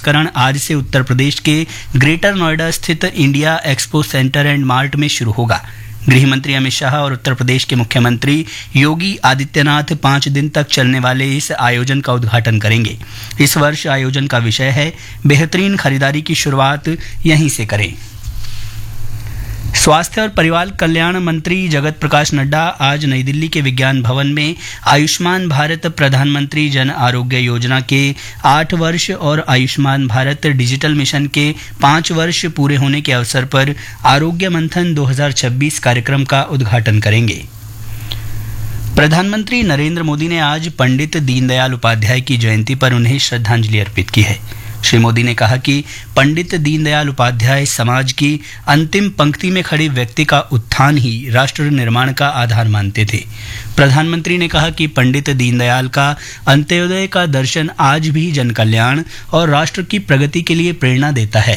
संस्करण आज से उत्तर प्रदेश के ग्रेटर नोएडा स्थित India expo centre and mart में शुरू होगा। गृह मंत्री अमित शाह और उत्तर प्रदेश के मुख्यमंत्री योगी आदित्यनाथ 5 दिन तक चलने वाले इस आयोजन का उद्घाटन करेंगे। इस वर्ष आयोजन का विषय है बेहतरीन खरीदारी की शुरुआत यहीं से करें। स्वास्थ्य और परिवार कल्याण मंत्री जगत प्रकाश नड्डा आज नई दिल्ली के विज्ञान भवन में आयुष्मान भारत प्रधानमंत्री जन आरोग्य योजना के 8 वर्ष और आयुष्मान भारत डिजिटल मिशन के 5 वर्ष पूरे होने के अवसर पर आरोग्य मंथन 2026 कार्यक्रम का उद्घाटन करेंगे। प्रधानमंत्री नरेंद्र मोदी ने आज पंडित दीनदयाल उपाध्याय की जयंती पर उन्हें श्रद्धांजलि अर्पित की है। श्री मोदी ने कहा कि पंडित दीनदयाल उपाध्याय समाज की अंतिम पंक्ति में खड़े व्यक्ति का उत्थान ही राष्ट्र निर्माण का आधार मानते थे। प्रधानमंत्री ने कहा कि पंडित दीनदयाल का अंत्योदय का दर्शन आज भी जन कल्याण और राष्ट्र की प्रगति के लिए प्रेरणा देता है।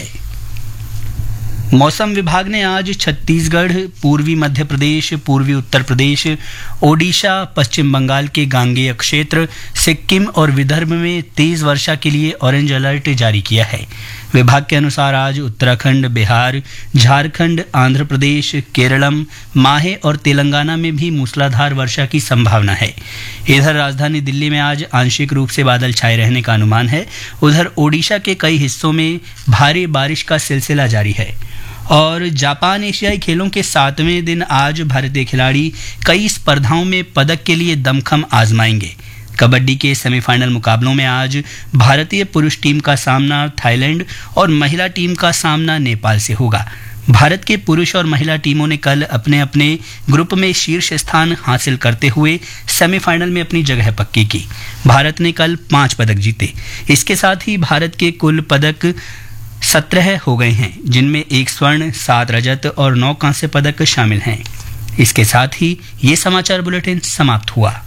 मौसम विभाग ने आज छत्तीसगढ़, पूर्वी मध्य प्रदेश, पूर्वी उत्तर प्रदेश, ओडिशा, पश्चिम बंगाल के गांगेय क्षेत्र, सिक्किम और विदर्भ में तेज वर्षा के लिए ऑरेंज अलर्ट जारी किया है। विभाग के अनुसार आज उत्तराखंड, बिहार, झारखंड, आंध्र प्रदेश, केरलम, माहे और तेलंगाना में भी मूसलाधार वर्षा की संभावना है। इधर राजधानी दिल्ली में आज आंशिक रूप से बादल छाए रहने का अनुमान है। उधर ओडिशा के कई हिस्सों में भारी बारिश का सिलसिला जारी है। और जापान एशियाई खेलों के 7वें दिन आज भारतीय खिलाड़ी कई स्पर्धाओं में पदक के लिए दमखम आजमाएंगे। कबड्डी के सेमीफाइनल मुकाबलों में आज भारतीय पुरुष टीम का सामना थाईलैंड और महिला टीम का सामना नेपाल से होगा। भारत के पुरुष और महिला टीमों ने कल अपने अपने ग्रुप में शीर्ष स्थान हासिल करते हुए सेमीफाइनल में अपनी जगह पक्की की। भारत ने कल 5 पदक जीते। इसके साथ ही भारत के कुल पदक 17 हो गए हैं, जिनमें 1 स्वर्ण, 7 रजत और 9 कांस्य पदक शामिल हैं। इसके साथ ही ये समाचार बुलेटिन समाप्त हुआ।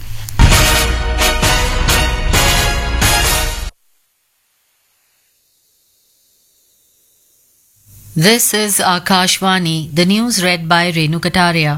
This is Akashvani, the news read by Renu Kataria.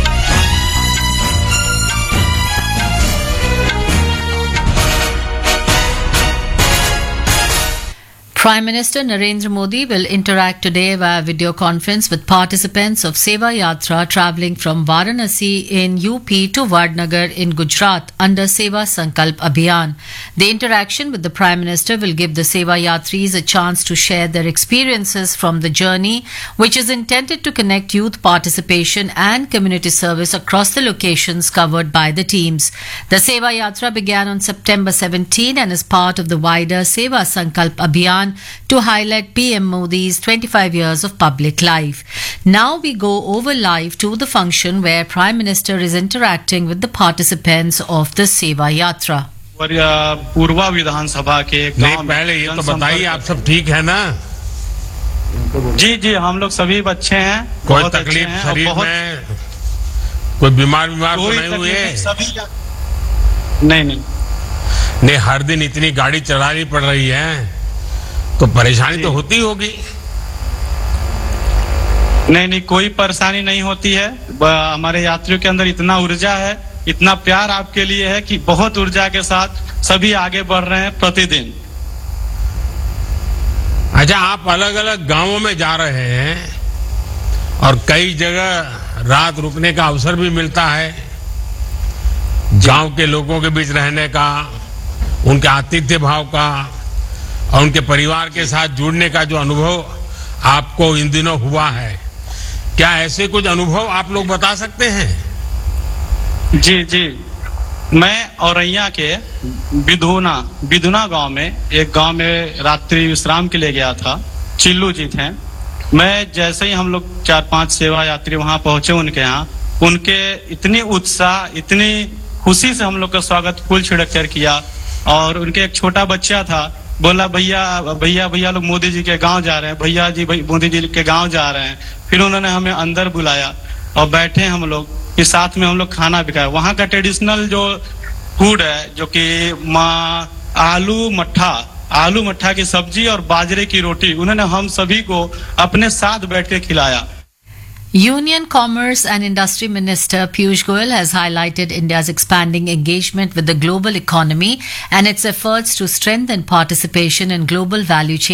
Prime Minister Narendra Modi will interact today via video conference with participants of Seva Yatra travelling from Varanasi in UP to Vadnagar in Gujarat under Seva Sankalp Abhiyan. The interaction with the Prime Minister will give the Seva Yatris a chance to share their experiences from the journey, which is intended to connect youth participation and community service across the locations covered by the teams. The Seva Yatra began on September 17 and is part of the wider Seva Sankalp Abhiyan to highlight PM Modi's 25 years of public life. Now we go over live to the function where Prime Minister is interacting with the participants of the Seva Yatra. पूर्वा विधानसभा के पहले ये तो बताइए, आप सब ठीक है ना? जी जी, हम लोग सभी बच्चे हैं। कोई तकलीफ शरीर में, कोई बीमार तो नहीं हुए? नहीं, हर दिन इतनी गाड़ी चलानी पड़ रही है तो परेशानी तो होती होगी। नहीं, कोई परेशानी नहीं होती है। हमारे यात्रियों के अंदर इतना ऊर्जा है, इतना प्यार आपके लिए है कि बहुत ऊर्जा के साथ सभी आगे बढ़ रहे हैं प्रतिदिन। अच्छा, आप अलग अलग गांवों में जा रहे हैं और कई जगह रात रुकने का अवसर भी मिलता है। गांव के लोगों के बीच रहने का, उनके आतिथ्य भाव का और उनके परिवार के साथ जुड़ने का जो अनुभव आपको इन दिनों हुआ है, क्या ऐसे कुछ अनुभव आप लोग बता सकते हैं? जी जी, मैं औरैया के बिधुना गांव में, एक गांव में रात्रि विश्राम के लिए गया था। चिल्लू जी थे। मैं जैसे ही हम लोग 4-5 सेवा यात्री वहां पहुंचे उनके यहाँ, उनके इतनी उत्साह, इतनी खुशी से हम लोग का स्वागत फूल छिड़क कर किया। और उनके एक छोटा बच्चा था, बोला भैया लोग मोदी जी के गांव जा रहे हैं, भैया जी मोदी जी के गांव जा रहे हैं। फिर उन्होंने हमें अंदर बुलाया और बैठे हम लोग, फिर साथ में हम लोग खाना भी खाया। वहाँ का ट्रेडिशनल जो फूड है, जो कि आलू मट्ठा की सब्जी और बाजरे की रोटी, उन्होंने हम सभी को अपने साथ बैठ के खिलाया। Union Commerce and Industry Minister Piyush Goyal has highlighted India's expanding engagement with the global economy and its efforts to strengthen participation in global value chain